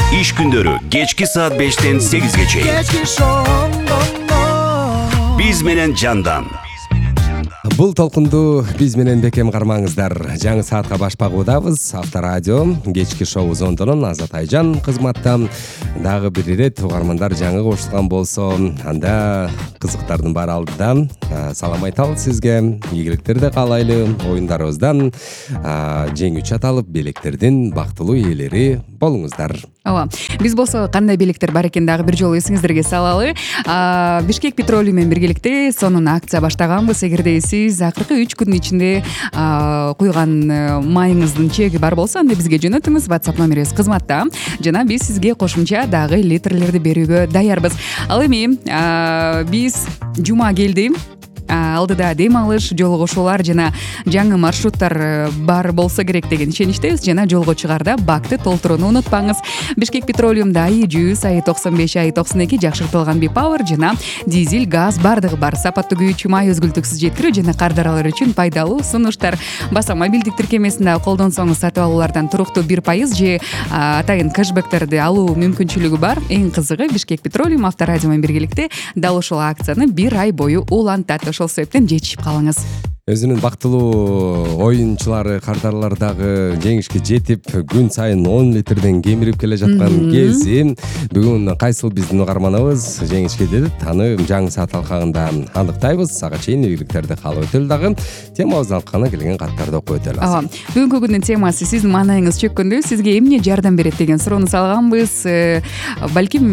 Иш күндөрү кечки саат 5-тен 8-ге чейин. Биз менен жандан. Бул толкунду биз менен бекем кармаңыздар. Жаңы саатка баш багуудабыз. Авторадио кечки шоу зондонун Азат Айжан кызматта. Дагы бир ирет угармандар жаңы кошулган болсо, анда кызыктардын баары алдыда. Салам айталы сизге. Ийгиликтерди каалайлы. Оюндарыбыздан жеңүүчү аталып, белектердин бактылуу ээлери болуңуздар. Ооба. Биз болсо кандай белектер бар экен дагы бир жолу эсиңиздерге салалы. Бишкек Петролиум менен биргеликте сонун акция баштаганбыз. Эгерде сиз акыркы 3 күндүн ичинде куйган майыңыздын чеги бар болсо, анда бизге жөнөтүңүз. WhatsApp номерибиз кызматта. Жана биз сизге кошумча дагы литрлерди берүүгө даярбыз. Ал эми биз жума келди. Алдыда дем алыш, жол кошуулар жана жаңы маршруттар бар болсо керек деген ишеничтебиз. Жана жолго чыгарда бакты толтурууну унутпаңыз. Бишкек Петролиумда АИ100, АИ95, АИ92 жакшыртылган B-Power жана дизель, газ бардыгы бар. Сапаттуу күйүүчү май өзгөлтүксүз жеткирүү жана кардаралар үчүн пайдалуу сунуштар. Баса мобилдик тиркемесинде колдонсоңуз сатып алуулардан туруктуу 1% же атайын кэшбэктерди алуу мүмкүнчүлүгү бар. Эң кызыгы Бишкек Петролиум Авторадио менен биргеликте дал ушул акцияны 1 ай бою улантат. Ошол себептен жетишип калыңыз. Өзүнүн бактылуу оюнчулары, кардарлар дагы жеңишке жетип, күн сайын 10 литрден кемирип келе жаткан кези. Бүгүн кайсыл биздин угарманыбыз жеңишке жетет, аны жаңы саат алкагында аныктайбыз. Ага чейин ийгиликтерди каалап өтөлү дагы. Темабыздын алкагына келген каттарды окуп өтөлү. Ооба. Бүгүнкү күндүн темасы сиздин маанайыңыз чөккөндө сизге эмне жардам берет деген суроону салганбыз. Балким